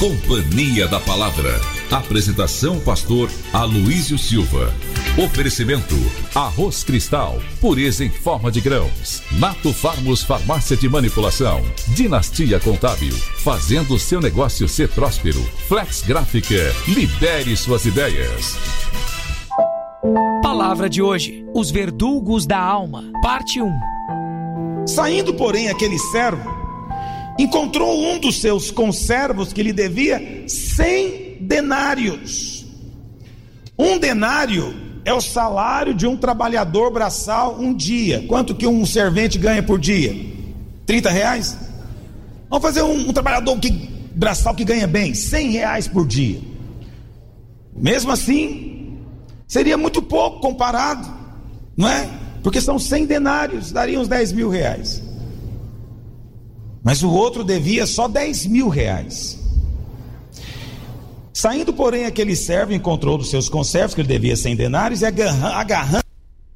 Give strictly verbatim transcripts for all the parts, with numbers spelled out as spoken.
Companhia da Palavra. Apresentação pastor Aloísio Silva. Oferecimento Arroz Cristal, pureza em forma de grãos. Nato Farmos Farmácia de Manipulação. Dinastia Contábil, fazendo seu negócio ser próspero. Flex Gráfica, libere suas ideias. Palavra de hoje: os verdugos da alma, parte um. Saindo, porém, aquele servo encontrou um dos seus conservos que lhe devia cem denários. Um denário é o salário de um trabalhador braçal um dia. Quanto que um servente ganha por dia? trinta reais? Vamos fazer um, um trabalhador que, braçal que ganha bem, cem reais por dia. Mesmo assim, seria muito pouco comparado, não é? Porque são cem denários, dariam uns dez mil reais. Mas o outro devia só dez mil reais. Saindo, porém, aquele servo encontrou dos seus conservos que ele devia cem denários e agarrando,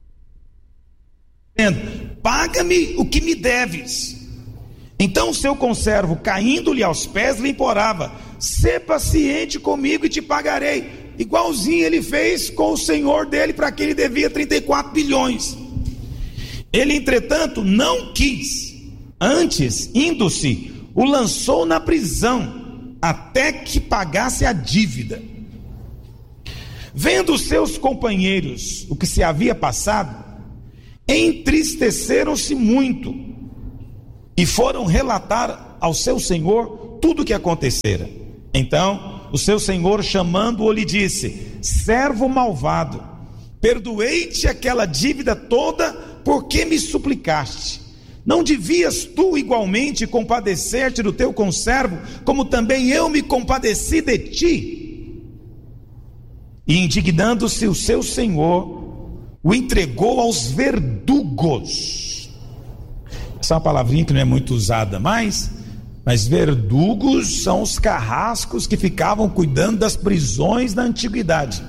dizendo: paga-me o que me deves. Então o seu conservo, caindo-lhe aos pés, lhe implorava: sê paciente comigo e te pagarei. Igualzinho ele fez com o senhor dele, para quem ele devia trinta e quatro bilhões. Ele, entretanto, não quis. Antes, indo-se, o lançou na prisão, até que pagasse a dívida. Vendo seus companheiros o que se havia passado, entristeceram-se muito, e foram relatar ao seu senhor tudo o que acontecera. Então, o seu senhor, chamando-o, lhe disse: servo malvado, perdoei-te aquela dívida toda, porque me suplicaste. Não devias tu igualmente compadecer-te do teu conservo, como também eu me compadeci de ti? E indignando-se o seu senhor, o entregou aos verdugos. Essa é uma palavrinha que não é muito usada mais, mas verdugos são os carrascos que ficavam cuidando das prisões na antiguidade.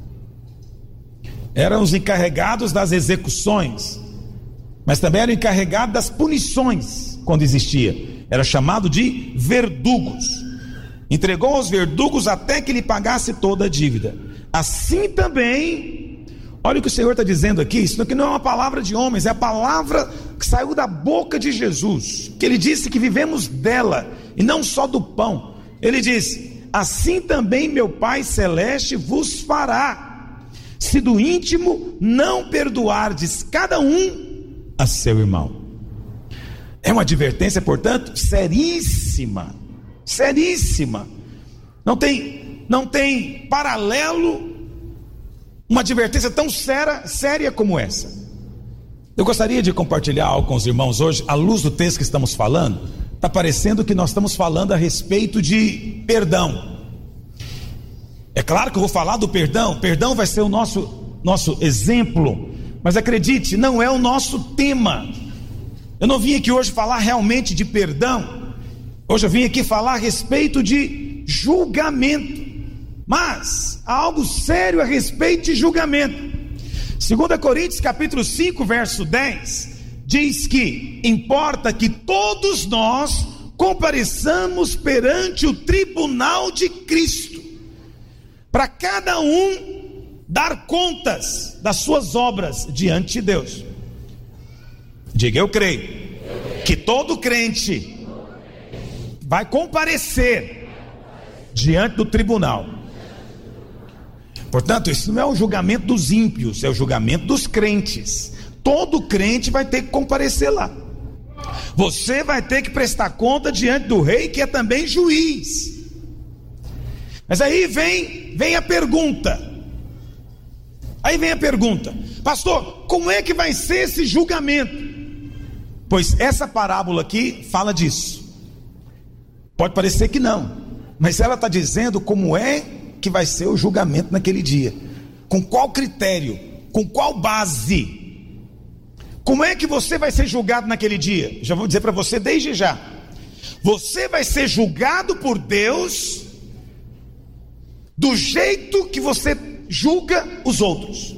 Eram os encarregados das execuções, mas também era encarregado das punições quando existia. Era chamado de verdugos. Entregou aos verdugos até que lhe pagasse toda a dívida. Assim também, olha o que o Senhor está dizendo aqui. Isso aqui não é uma palavra de homens, é a palavra que saiu da boca de Jesus, que ele disse que vivemos dela e não só do pão. Ele disse: assim também meu Pai Celeste vos fará, se do íntimo não perdoardes cada um a seu irmão. É uma advertência, portanto, seríssima, seríssima. Não tem, não tem paralelo uma advertência tão séria, séria como essa. Eu gostaria de compartilhar algo com os irmãos hoje, à luz do texto que estamos falando. Está parecendo que nós estamos falando a respeito de perdão. É claro que eu vou falar do perdão, perdão vai ser o nosso, nosso exemplo. Mas acredite, não é o nosso tema. Eu não vim aqui hoje falar realmente de perdão. Hoje eu vim aqui falar a respeito de julgamento. Mas há algo sério a respeito de julgamento. Segunda Coríntios capítulo cinco, verso dez, diz que importa que todos nós compareçamos perante o tribunal de Cristo, para cada um dar contas das suas obras diante de Deus. Diga: eu creio que todo crente vai comparecer diante do tribunal. Portanto, isso não é o julgamento dos ímpios, é o julgamento dos crentes. Todo crente vai ter que comparecer lá. Você vai ter que prestar conta diante do rei, que é também juiz. Mas aí vem, vem a pergunta. Aí vem a pergunta: pastor, como é que vai ser esse julgamento? Pois essa parábola aqui fala disso. Pode parecer que não, mas ela está dizendo como é que vai ser o julgamento naquele dia. Com qual critério? Com qual base? Como é que você vai ser julgado naquele dia? Já vou dizer para você desde já. Você vai ser julgado por Deus do jeito que você julga os outros.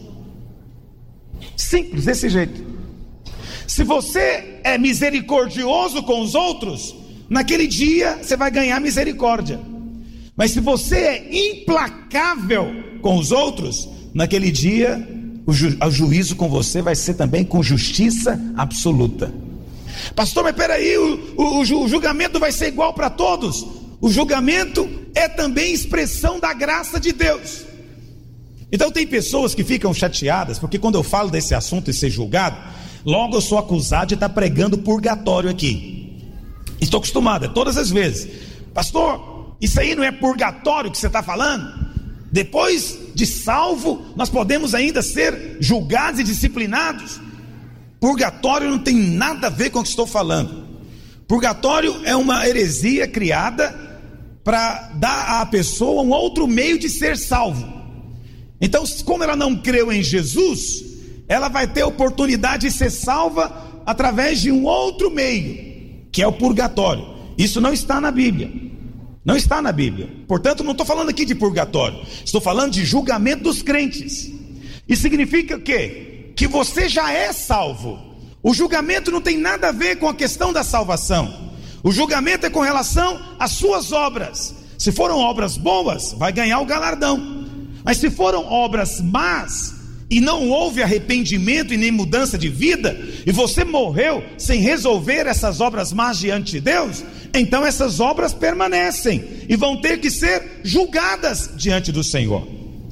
Simples, desse jeito. Se você é misericordioso com os outros, naquele dia você vai ganhar misericórdia. Mas se você é implacável com os outros, naquele dia o, ju- o juízo com você vai ser também com justiça absoluta. Pastor, mas peraí, o, o, o julgamento vai ser igual para todos? O julgamento é também expressão da graça de Deus. Então tem pessoas que ficam chateadas, porque quando eu falo desse assunto de ser julgado, logo eu sou acusado de estar pregando purgatório aqui. Estou acostumado, é todas as vezes. Pastor, isso aí não é purgatório que você está falando? Depois de salvo, nós podemos ainda ser julgados e disciplinados? Purgatório não tem nada a ver com o que estou falando. Purgatório é uma heresia criada para dar à pessoa um outro meio de ser salvo. Então, como ela não creu em Jesus, ela vai ter a oportunidade de ser salva através de um outro meio, que é o purgatório. Isso não está na Bíblia. Não está na Bíblia. Portanto, não estou falando aqui de purgatório. Estou falando de julgamento dos crentes. Isso significa o quê? Que você já é salvo. O julgamento não tem nada a ver com a questão da salvação. O julgamento é com relação às suas obras. Se foram obras boas, vai ganhar o galardão. Mas se foram obras más, e não houve arrependimento e nem mudança de vida, e você morreu sem resolver essas obras más diante de Deus, então essas obras permanecem e vão ter que ser julgadas diante do Senhor.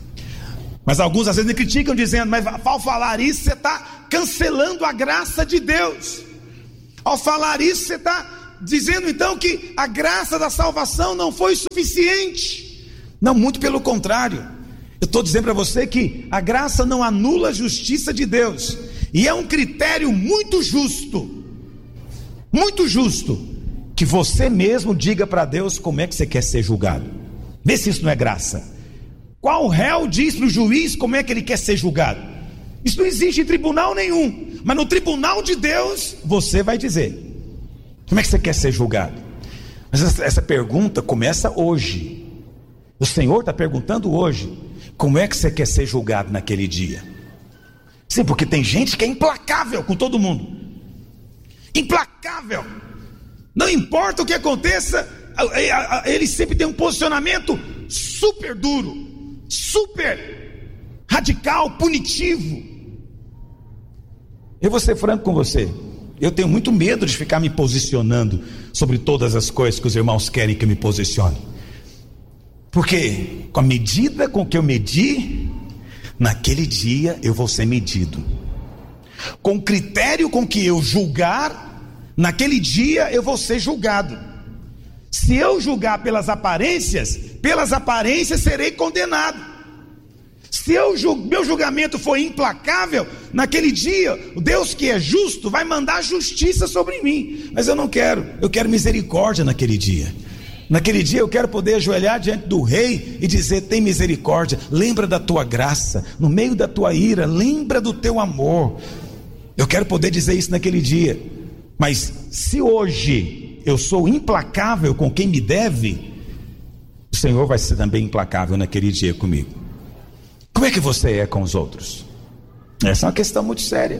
Mas alguns às vezes me criticam dizendo, mas ao falar isso você está cancelando a graça de Deus. Ao falar isso você está dizendo então que a graça da salvação não foi suficiente. Não, muito pelo contrário. Eu estou dizendo para você que a graça não anula a justiça de Deus, e é um critério muito justo, muito justo, que você mesmo diga para Deus como é que você quer ser julgado. Vê se isso não é graça. Qual réu diz para o juiz como é que ele quer ser julgado? Isso não existe em tribunal nenhum, mas no tribunal de Deus você vai dizer como é que você quer ser julgado. Mas essa, essa pergunta começa hoje. O Senhor está perguntando hoje: como é que você quer ser julgado naquele dia? Sim, porque tem gente que é implacável com todo mundo. Implacável. Não importa o que aconteça, ele sempre tem um posicionamento super duro, super radical, punitivo. Eu vou ser franco com você. Eu tenho muito medo de ficar me posicionando sobre todas as coisas que os irmãos querem que eu me posicione. Porque com a medida com que eu medi, naquele dia eu vou ser medido. Com o critério com que eu julgar, naquele dia eu vou ser julgado. Se eu julgar pelas aparências, pelas aparências serei condenado. Se eu, meu julgamento for implacável, naquele dia, o Deus que é justo vai mandar justiça sobre mim. Mas eu não quero, eu quero misericórdia naquele dia. Naquele dia eu quero poder ajoelhar diante do rei e dizer: tem misericórdia, lembra da tua graça, no meio da tua ira, lembra do teu amor. Eu quero poder dizer isso naquele dia. Mas se hoje eu sou implacável com quem me deve, o Senhor vai ser também implacável naquele dia comigo. Como é que você é com os outros? Essa é uma questão muito séria.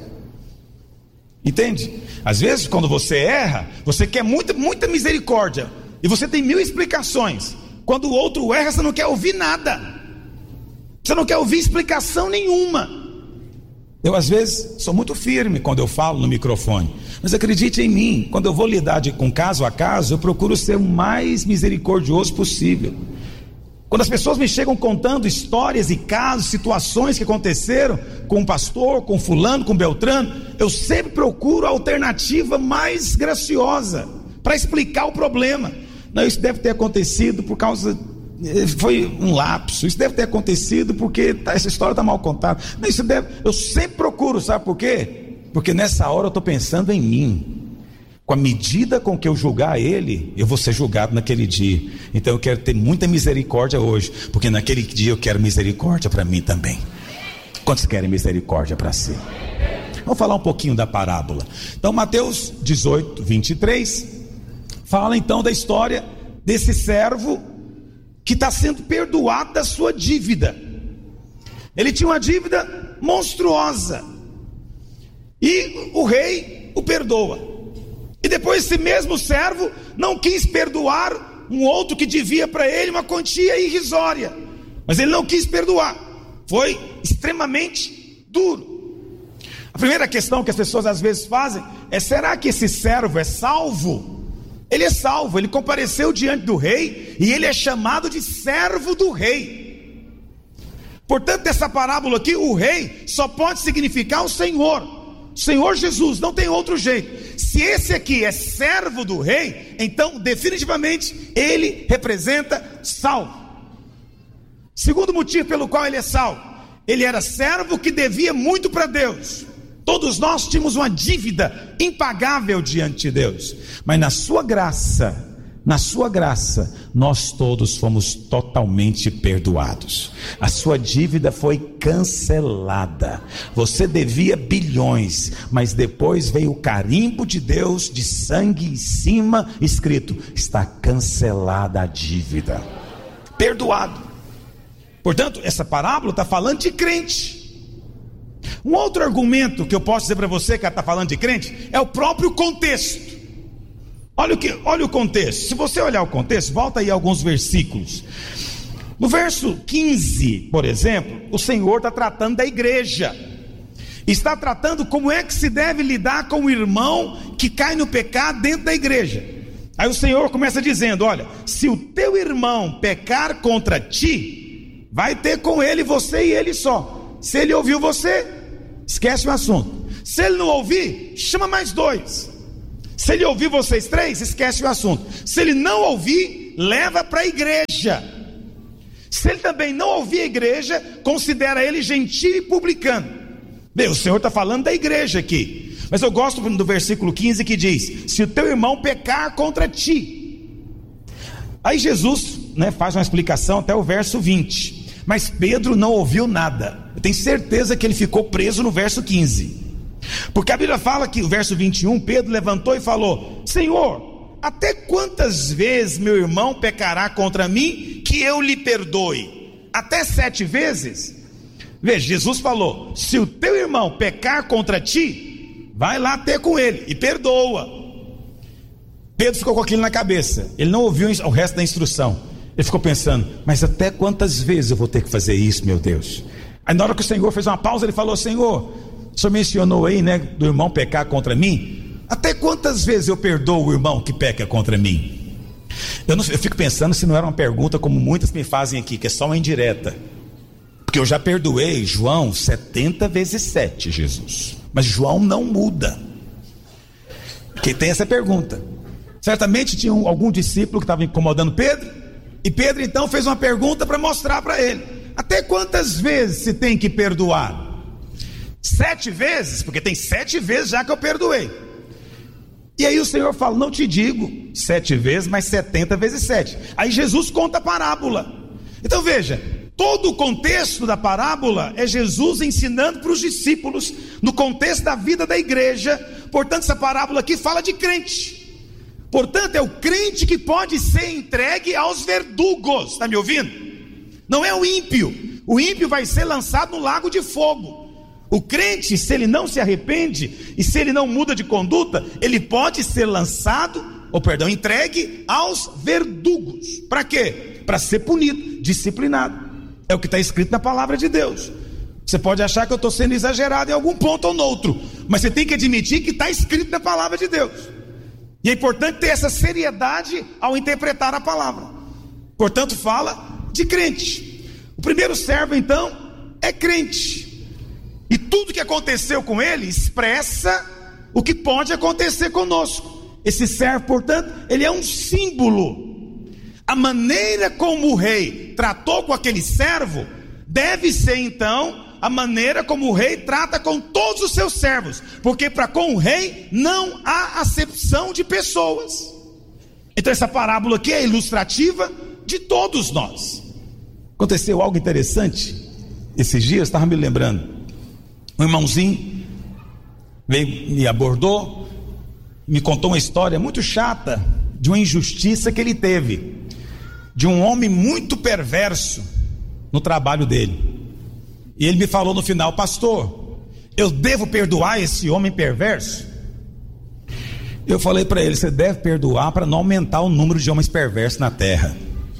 Entende? Às vezes quando você erra, você quer muita, muita misericórdia, e você tem mil explicações. Quando o outro erra, você não quer ouvir nada. Você não quer ouvir explicação nenhuma. Eu às vezes sou muito firme quando eu falo no microfone, mas acredite em mim, quando eu vou lidar de, com caso a caso, eu procuro ser o mais misericordioso possível. Quando as pessoas me chegam contando histórias e casos, situações que aconteceram com um pastor, com fulano, com Beltrano, eu sempre procuro a alternativa mais graciosa para explicar o problema. Não, isso deve ter acontecido por causa, foi um lapso, isso deve ter acontecido porque tá, essa história está mal contada. Não, isso deve, eu sempre procuro, sabe por quê? Porque nessa hora eu estou pensando em mim. Com a medida com que eu julgar ele, eu vou ser julgado naquele dia. Então eu quero ter muita misericórdia hoje, porque naquele dia eu quero misericórdia para mim também. Quantos querem misericórdia para si? Vamos falar um pouquinho da parábola. Então Mateus dezoito, vinte e três fala então da história desse servo que está sendo perdoado da sua dívida. Ele tinha uma dívida monstruosa e o rei o perdoa. E depois esse mesmo servo não quis perdoar um outro que devia para ele uma quantia irrisória, mas ele não quis perdoar, foi extremamente duro. A primeira questão que as pessoas às vezes fazem é: será que esse servo é salvo? Ele é salvo, ele compareceu diante do rei e ele é chamado de servo do rei. Portanto, nessa parábola aqui, o rei só pode significar o Senhor, Senhor Jesus, não tem outro jeito. Se esse aqui é servo do rei, então definitivamente ele representa salvo. Segundo motivo pelo qual ele é salvo: ele era servo que devia muito para Deus. Todos nós tínhamos uma dívida impagável diante de Deus, mas na sua graça, na sua graça, nós todos fomos totalmente perdoados. A sua dívida foi cancelada. Você devia bilhões, mas depois veio o carimbo de Deus de sangue em cima, escrito: está cancelada a dívida, perdoado. Portanto, essa parábola está falando de crente. Um outro argumento que eu posso dizer para você que está falando de crente é o próprio contexto. Olha o, que, olha o contexto. Se você olhar o contexto, volta aí alguns versículos. No verso quinze, por exemplo, o Senhor está tratando da igreja. Está tratando como é que se deve lidar com o irmão que cai no pecado dentro da igreja. Aí o Senhor começa dizendo: olha, se o teu irmão pecar contra ti, vai ter com ele você e ele só. Se ele ouviu você, esquece o assunto. Se ele não ouvir, chama mais dois. Se ele ouvir vocês três, esquece o assunto. Se ele não ouvir, leva para a igreja. Se ele também não ouvir a igreja, considera ele gentil e publicano. Bem, o Senhor está falando da igreja aqui, mas eu gosto do versículo quinze que diz: se o teu irmão pecar contra ti. Aí Jesus, né, faz uma explicação até o verso vinte. Mas Pedro não ouviu nada. Eu tenho certeza que ele ficou preso no verso quinze, porque a Bíblia fala que o verso vinte e um, Pedro levantou e falou: Senhor, até quantas vezes meu irmão pecará contra mim que eu lhe perdoe? Até sete vezes? Veja, Jesus falou: se o teu irmão pecar contra ti, vai lá ter com ele e perdoa. Pedro ficou com aquilo na cabeça, ele não ouviu o resto da instrução. Ele ficou pensando: mas até quantas vezes eu vou ter que fazer isso, meu Deus? Aí na hora que o Senhor fez uma pausa, ele falou: Senhor, o Senhor mencionou aí, né, do irmão pecar contra mim. Até quantas vezes eu perdoo o irmão que peca contra mim? Eu, não, eu fico pensando se não era uma pergunta como muitas me fazem aqui, que é só uma indireta. Porque eu já perdoei João setenta vezes sete, Jesus. Mas João não muda. Porque tem essa pergunta. Certamente tinha um, algum discípulo que estava incomodando Pedro. E Pedro então fez uma pergunta para mostrar para ele: até quantas vezes se tem que perdoar? Sete vezes? Porque tem sete vezes já que eu perdoei. E aí o Senhor fala: não te digo sete vezes, mas setenta vezes sete. Aí Jesus conta a parábola. Então veja, todo o contexto da parábola é Jesus ensinando para os discípulos, no contexto da vida da igreja. Portanto, essa parábola aqui fala de crente. Portanto, é o crente que pode ser entregue aos verdugos. Está me ouvindo? Não é o ímpio. O ímpio vai ser lançado no lago de fogo. O crente, se ele não se arrepende e se ele não muda de conduta, ele pode ser lançado, ou perdão, entregue aos verdugos. Para quê? Para ser punido, disciplinado. É o que está escrito na palavra de Deus. Você pode achar que eu estou sendo exagerado em algum ponto ou no outro, mas você tem que admitir que está escrito na palavra de Deus. E é importante ter essa seriedade ao interpretar a palavra. Portanto, fala de crente. O primeiro servo então é crente, e tudo que aconteceu com ele expressa o que pode acontecer conosco. Esse servo, portanto, ele é um símbolo. A maneira como o rei tratou com aquele servo deve ser então a maneira como o rei trata com todos os seus servos, porque para com o rei não há acepção de pessoas. Então essa parábola aqui é ilustrativa de todos nós. Aconteceu algo interessante esses dias, estava me lembrando. Um irmãozinho veio, me abordou, me contou uma história muito chata de uma injustiça que ele teve, de um homem muito perverso no trabalho dele. E ele me falou no final: pastor, eu devo perdoar esse homem perverso? Eu falei para ele: você deve perdoar para não aumentar o número de homens perversos na terra.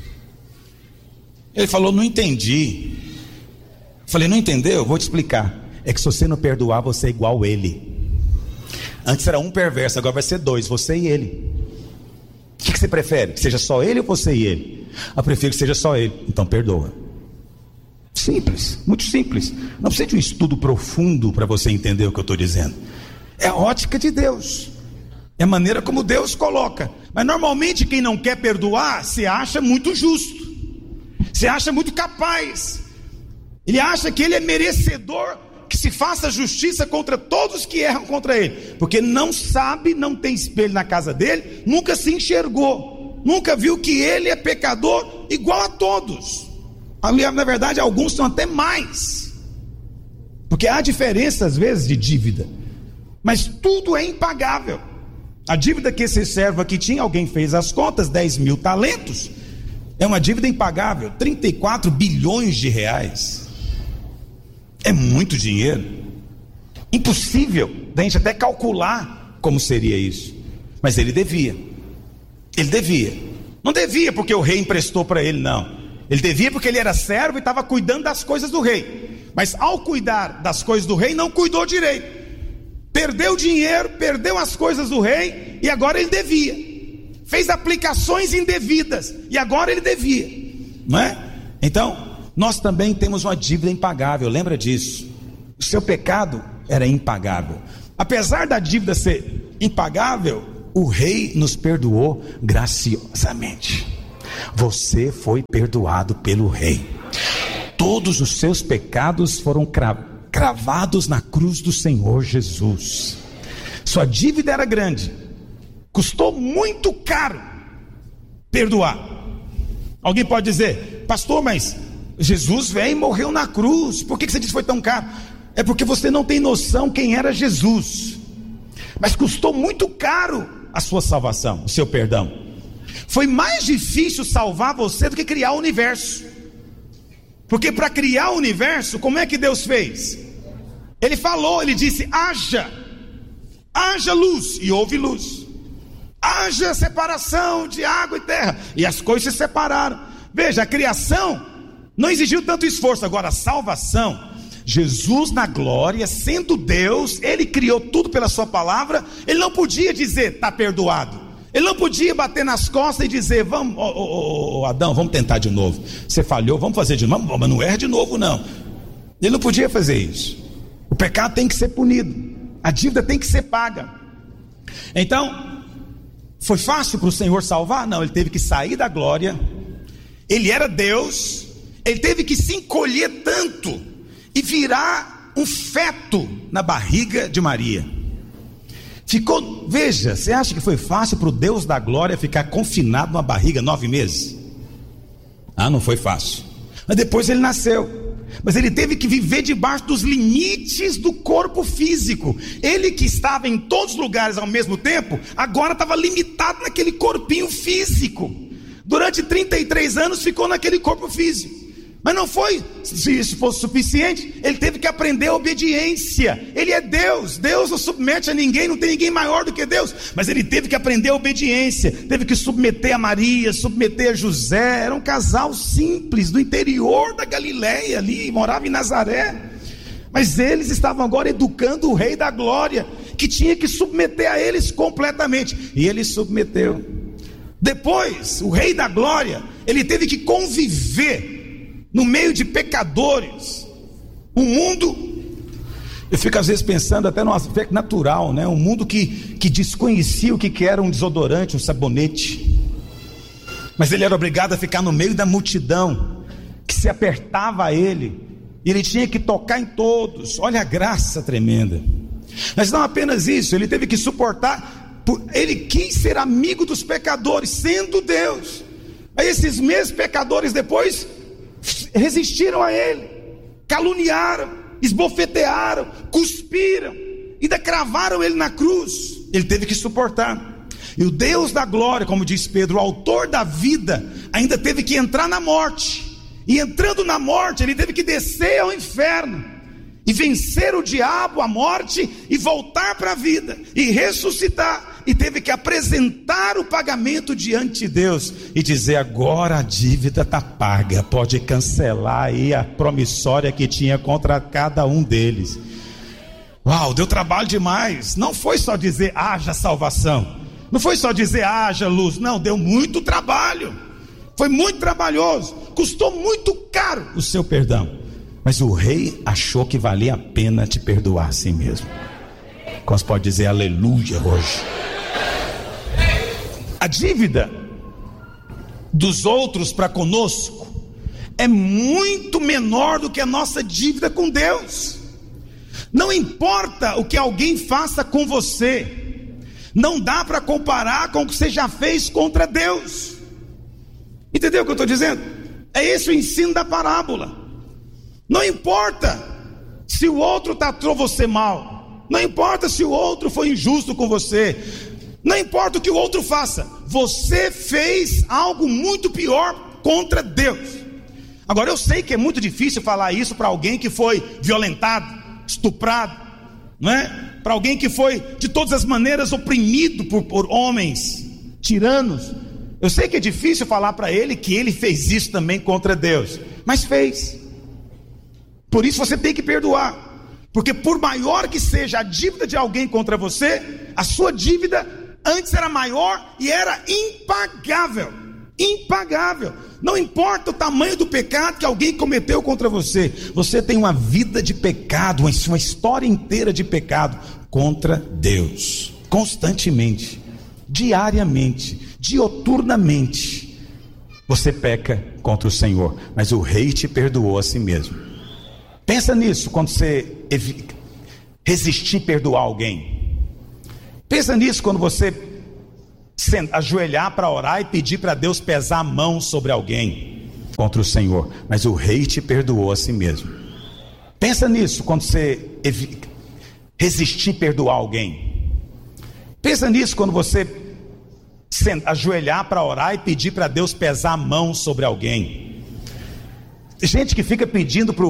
Ele falou: não entendi. Eu falei: não entendeu? Vou te explicar. É que se você não perdoar, você é igual a ele. Antes era um perverso, agora vai ser dois, você e ele. O que, que você prefere? Que seja só ele ou você e ele? Eu prefiro que seja só ele. Então perdoa. Simples, muito simples. Não precisa de um estudo profundo para você entender o que eu estou dizendo. É a ótica de Deus, é a maneira como Deus coloca. Mas normalmente quem não quer perdoar se acha muito justo, se acha muito capaz. Ele acha que ele é merecedor que se faça justiça contra todos que erram contra ele, porque não sabe, não tem espelho na casa dele, nunca se enxergou, nunca viu que ele é pecador igual a todos. Aliás, na verdade, alguns são até mais, porque há diferença às vezes de dívida, mas tudo é impagável. A dívida que esse servo aqui tinha, alguém fez as contas, dez mil talentos, é uma dívida impagável, trinta e quatro bilhões de reais. É muito dinheiro, impossível da gente até calcular como seria isso. Mas ele devia, ele devia, não devia porque o rei emprestou para ele, não. Ele devia porque ele era servo e estava cuidando das coisas do rei. Mas ao cuidar das coisas do rei, não cuidou direito, perdeu dinheiro, perdeu as coisas do rei, e agora ele devia, fez aplicações indevidas, e agora ele devia, não é? Então nós também temos uma dívida impagável, lembra disso? O seu pecado era impagável. Apesar da dívida ser impagável, o rei nos perdoou graciosamente. Você foi perdoado pelo rei. Todos os seus pecados foram cravados na cruz do Senhor Jesus. Sua dívida era grande, custou muito caro perdoar. Alguém pode dizer: pastor, mas Jesus veio e morreu na cruz, por que você disse que foi tão caro? É porque você não tem noção quem era Jesus. Mas custou muito caro a sua salvação, o seu perdão. Foi mais difícil salvar você do que criar o universo. Porque para criar o universo, como é que Deus fez? Ele falou, ele disse: haja, haja luz, e houve luz. Haja separação de água e terra, e as coisas se separaram. Veja, a criação não exigiu tanto esforço. Agora a salvação, Jesus na glória, sendo Deus, ele criou tudo pela sua palavra. Ele não podia dizer: está perdoado. Ele não podia bater nas costas e dizer: vamos, oh, oh, oh, Adão, vamos tentar de novo, você falhou, vamos fazer de novo, mas não erra de novo não. Ele não podia fazer isso. O pecado tem que ser punido, a dívida tem que ser paga. Então, foi fácil para o Senhor salvar? Não, ele teve que sair da glória. Ele era Deus, ele teve que se encolher tanto e virar um feto na barriga de Maria. Ficou, veja, você acha que foi fácil para o Deus da glória ficar confinado numa barriga nove meses? Ah, não foi fácil. Mas depois ele nasceu, mas ele teve que viver debaixo dos limites do corpo físico. Ele que estava em todos os lugares ao mesmo tempo, agora estava limitado naquele corpinho físico. Durante trinta e três anos ficou naquele corpo físico. Mas não foi, se isso fosse suficiente, ele teve que aprender a obediência. Ele é Deus, Deus não submete a ninguém, não tem ninguém maior do que Deus. Mas ele teve que aprender a obediência, teve que submeter a Maria, submeter a José. Era um casal simples, do interior da Galileia ali, morava em Nazaré. Mas eles estavam agora educando o Rei da Glória, que tinha que submeter a eles completamente. E ele submeteu. Depois, o Rei da Glória, ele teve que conviver no meio de pecadores, um mundo, eu fico às vezes pensando até no aspecto natural, né? Um mundo que, que desconhecia o que era um desodorante, um sabonete, mas ele era obrigado a ficar no meio da multidão, que se apertava a ele, e ele tinha que tocar em todos. Olha a graça tremenda. Mas não apenas isso, ele teve que suportar, ele quis ser amigo dos pecadores, sendo Deus. Aí esses mesmos pecadores depois resistiram a ele, caluniaram, esbofetearam, cuspiram, ainda cravaram ele na cruz. Ele teve que suportar. E o Deus da glória, como diz Pedro, o autor da vida, ainda teve que entrar na morte. E entrando na morte, ele teve que descer ao inferno e vencer o diabo, a morte, e voltar para a vida, e ressuscitar, e teve que apresentar o pagamento diante de Deus e dizer: agora a dívida está paga, pode cancelar aí a promissória que tinha contra cada um deles. Uau, deu trabalho demais. Não foi só dizer haja salvação, não foi só dizer haja luz, não, deu muito trabalho, foi muito trabalhoso, custou muito caro o seu perdão. Mas o rei achou que valia a pena te perdoar assim mesmo. Como você pode dizer aleluia hoje? A dívida dos outros para conosco é muito menor do que a nossa dívida com Deus. Não importa o que alguém faça com você, não dá para comparar com o que você já fez contra Deus. Entendeu o que eu estou dizendo? É esse o ensino da parábola. Não importa se o outro tratou você mal, não importa se o outro foi injusto com você, não importa o que o outro faça, você fez algo muito pior contra Deus. Agora eu sei que é muito difícil falar isso para alguém que foi violentado, estuprado, não é? Para alguém que foi de todas as maneiras oprimido por, por homens tiranos. Eu sei que é difícil falar para ele que ele fez isso também contra Deus, mas fez. Por isso você tem que perdoar, porque por maior que seja a dívida de alguém contra você, a sua dívida antes era maior e era impagável, impagável. Não importa o tamanho do pecado que alguém cometeu contra você, você tem uma vida de pecado, uma história inteira de pecado contra Deus, constantemente, diariamente, dioturnamente, você peca contra o Senhor, mas o rei te perdoou a si mesmo. Pensa nisso quando você resistir perdoar alguém. Pensa nisso quando você ajoelhar para orar e pedir para Deus pesar a mão sobre alguém contra o Senhor, mas o rei te perdoou a si mesmo. Pensa nisso quando você resistir perdoar alguém. Pensa nisso quando você ajoelhar para orar e pedir para Deus pesar a mão sobre alguém. Gente que fica pedindo para